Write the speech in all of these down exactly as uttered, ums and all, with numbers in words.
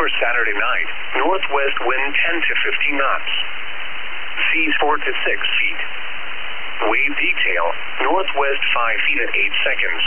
Saturday night, northwest wind ten to fifteen knots. Seas four to six feet. Wave detail, northwest five feet at eight seconds.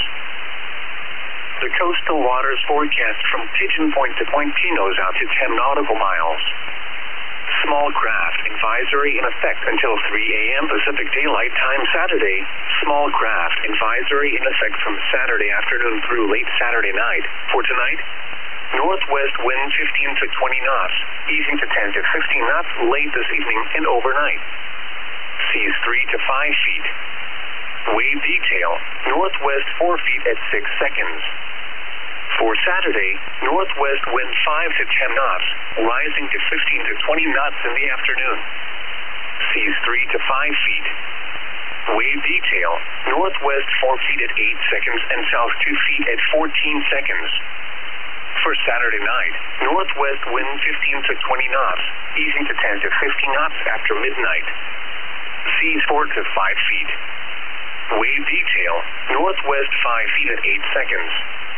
The coastal waters forecast from Pigeon Point to Point Pinos out to ten nautical miles. Small craft advisory in effect until three a m Pacific Daylight Time Saturday. Small craft advisory in effect from Saturday afternoon through late Saturday night. For tonight, northwest wind fifteen to twenty knots, easing to ten to fifteen knots late this evening and overnight. Seas three to five feet. Wave detail, northwest four feet at six seconds. For Saturday, northwest wind five to ten knots, rising to fifteen to twenty knots in the afternoon. Seas three to five feet. Wave detail, northwest four feet at eight seconds and south two feet at fourteen seconds. For Saturday night, northwest wind fifteen to twenty knots, easing to ten to fifteen knots after midnight. Seas four to five feet. Wave detail, northwest five feet at eight seconds.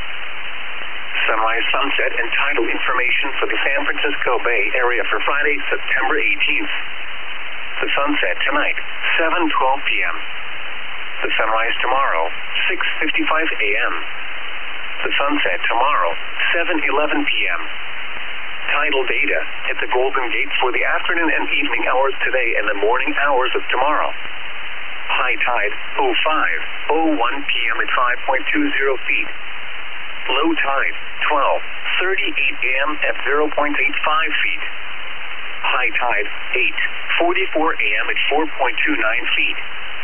Sunrise, sunset, and tidal information for the San Francisco Bay Area for Friday, September eighteenth. The sunset tonight, seven twelve p m The sunrise tomorrow, six fifty-five a m The sunset tomorrow, seven eleven p m Tidal data at the Golden Gate for the afternoon and evening hours today and the morning hours of tomorrow. High tide, oh five oh one p m at five point two zero feet. Low tide, twelve thirty-eight a m at zero point eight five feet. High tide, eight forty-four a m at four point two nine feet.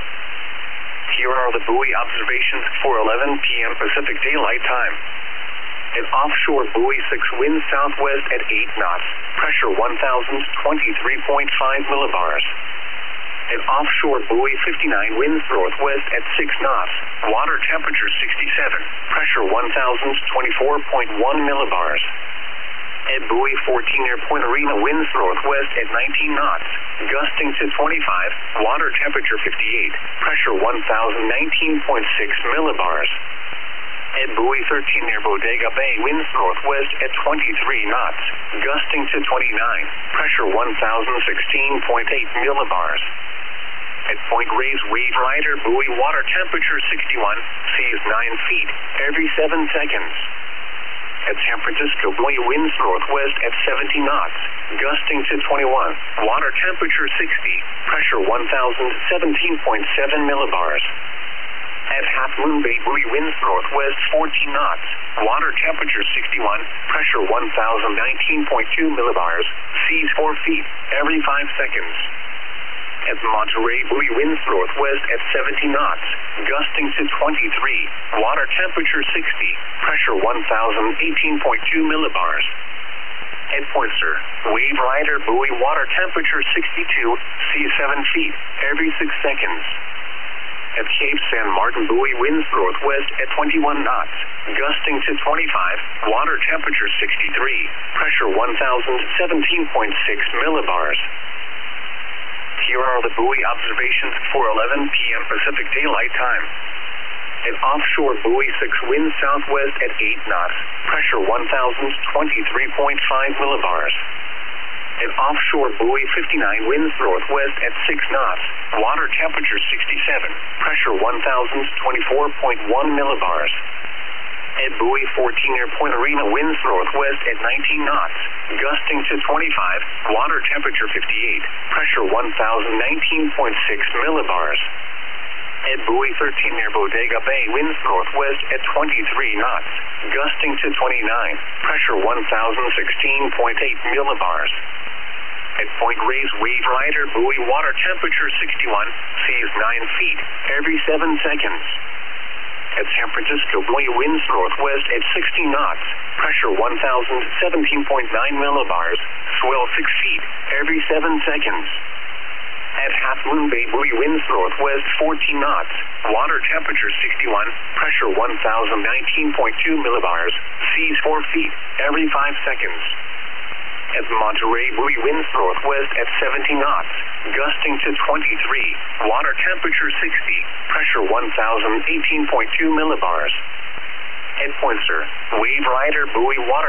Here are the buoy observations for eleven p m Pacific Daylight Time. An offshore buoy six wind southwest at eight knots, pressure one thousand twenty-three point five millibars. An offshore buoy fifty-nine winds northwest at six knots, water temperature sixty-seven, pressure one thousand twenty-four point one millibars. At buoy fourteen near Point Arena winds northwest at nineteen knots, gusting to twenty-five, water temperature fifty-eight, pressure one thousand nineteen point six millibars. At buoy thirteen near Bodega Bay winds northwest at twenty-three knots, gusting to twenty-nine, pressure one thousand sixteen point eight millibars. At Point Reyes Wave Rider buoy water temperature sixty-one, seas nine feet every seven seconds. At San Francisco buoy winds northwest at seventy knots, gusting to twenty-one, water temperature sixty, pressure one thousand seventeen point seven millibars. At Half Moon Bay buoy winds northwest fourteen knots, water temperature sixty-one, pressure one thousand nineteen point two millibars, seas four feet every five seconds. At Monterey buoy winds northwest at seventy knots, gusting to twenty-three, water temperature sixty, pressure one thousand eighteen point two millibars. At Poinsett, Wave Rider buoy water temperature sixty-two, seas seven feet every six seconds. At Cape San Martin buoy winds northwest at twenty-one knots, gusting to twenty-five, water temperature sixty-three, pressure one thousand seventeen point six millibars. Here are the buoy observations for eleven p m Pacific Daylight Time. An offshore buoy six winds southwest at eight knots, pressure one thousand twenty-three point five millibars. An offshore buoy fifty-nine winds northwest at six knots, water temperature sixty-seven, pressure one thousand twenty-four point one millibars. At buoy fourteen near Point Arena winds northwest at nineteen knots, gusting to twenty-five, water temperature fifty-eight, pressure one thousand nineteen point six millibars. At buoy thirteen near Bodega Bay winds northwest at twenty-three knots, gusting to twenty-nine, pressure one thousand sixteen point eight millibars. At Point Reyes Wave Rider buoy water temperature sixty-one, seas nine feet every seven seconds. At San Francisco buoy winds northwest at sixty knots, pressure one thousand seventeen point nine millibars, swell six feet every seven seconds. At Half Moon Bay buoy winds northwest fourteen knots, water temperature sixty-one, pressure one thousand nineteen point two millibars, seas four feet every five seconds. At Monterey buoy winds northwest at seventy knots, gusting to twenty-three, water temperature sixty, pressure one thousand eighteen point two millibars. At Poinsett, Wave Rider buoy water